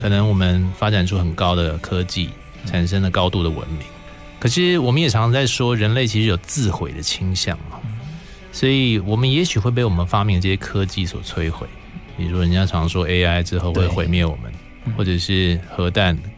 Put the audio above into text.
可能我们发展出很高的科技，产生了高度的文明。可是我们也常常在说，人类其实有自毁的倾向嘛，所以我们也许会被我们发明的这些科技所摧毁。比如说，人家常说 AI 之后会毁灭我们，或者是核弹